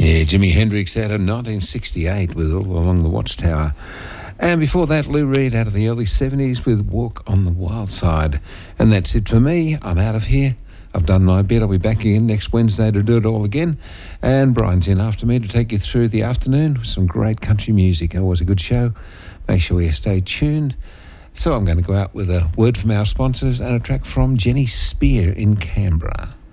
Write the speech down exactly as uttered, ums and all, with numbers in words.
Yeah, Jimi Hendrix out of nineteen sixty-eight with All Along the Watchtower. And before that, Lou Reed out of the early seventies with Walk on the Wild Side. And that's it for me. I'm out of here. I've done my bit. I'll be back again next Wednesday to do it all again. And Brian's in after me to take you through the afternoon with some great country music. Always a good show. Make sure you stay tuned. So I'm going to go out with a word from our sponsors and a track from Jenny Spear in Canberra.